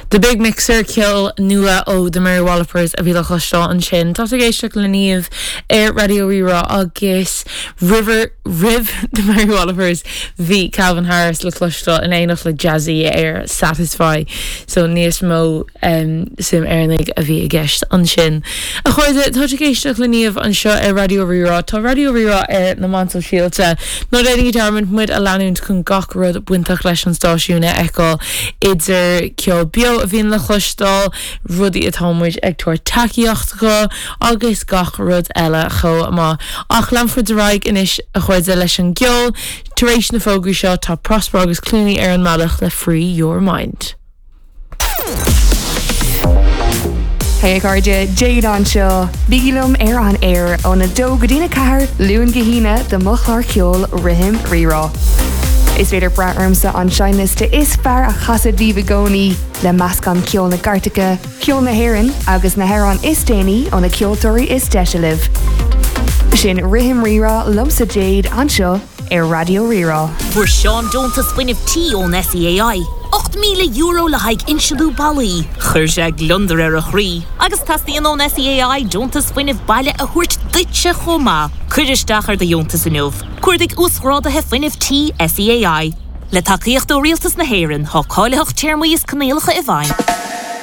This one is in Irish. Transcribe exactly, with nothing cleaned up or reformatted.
The Big Mixer kill nua ó the Mary Wallopers a bhíle chostá an sin. Tá géisteach le níomh ar Radio Rira agus River Riv the Mary Wallopers bhí Calvin Harris le clostá in éanach le jazzy ar Satisfy. So níos mó um, sim airnig a bhí a gceist an sin. A chuirde tá géisteach le níomh an seo ar Radio Rira. Tá Radio Rira ar na Mansell Shields. Nó éidir darmid muid a leanúnt chun gach rud buintach leis an stáisiúna eáil idir ceol bio a bhíon le chlustal rudí a támuid ag tuair takeíocht go agus gach rud eile cho má ach lamford de raig inis a chuirde leis an geol taréis na fógraí seo tá prosper agus clúnaí ar an malach le Free Your Mind. Hey Garja, Jade on show. Bigilum air on air on a do godina car, Loon Gahina, the Muchlar Kjol, Rihim Rira. Is weer bra armsa on shyness to is far a chasa divigoni, le mascon Kjol na Gartica, Kjol na Heron, agus na Heron Istani on a Kjoltori is Deshaliv. Shin Rihim Rira, Lumsa Jade on show, air Radio Rira. For Sean Dontas win of tea on S E A I. eight million euro le haig inshadu bali. Churja glunder er a chrí. Agus tastíon on S E A I Dontas win of baile a hurt ditche choma. Kurish dachar de Jontas inov. Kurdig usrada hef win of tea S E A I. Le takeíocht o realtas na Héireann, ha cáileach tearmúis canéalacha i bhain.